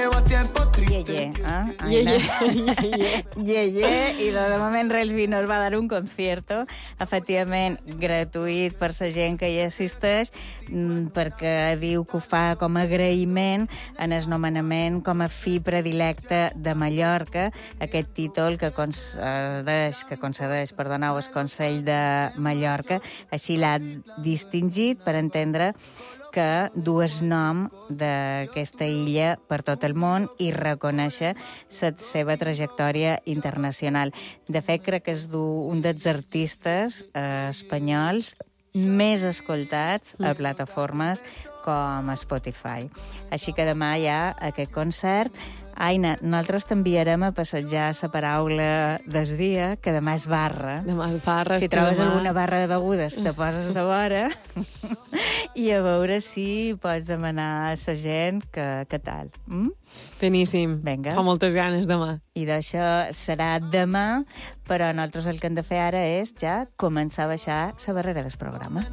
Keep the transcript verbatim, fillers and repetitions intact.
llevas tiempo triste. Ye, ye, eh? Ye, Aina. ye, ye, ye. Ye, ye, i de, de moment Relsby nos va dar un concierto, efectivament gratuït per la gent que hi assisteix, mm, perquè diu que ho fa com a agraïment en el nomenament com a fi predilecte de Mallorca, aquest títol que concedeix, que concedeix perdoneu, el Consell de Mallorca, així l'ha distingit per entendre que du el nom d'aquesta illa per tot el món i reconèixer la seva trajectòria internacional. De fet, crec que és un dels artistes eh, espanyols més escoltats a plataformes com Spotify. Així que demà hi ha aquest concert. Aina, nosaltres t'enviarem a passejar la paraula del dia, que demà és barra. Demà és barra. Si trobes demà alguna barra de begudes, te poses de vora i a veure si pots demanar a la gent que, que tal. Mm? Beníssim. Vinga. Fa moltes ganes demà. I d'això serà demà, però nosaltres el que hem de fer ara és ja començar a baixar la barrera del programa.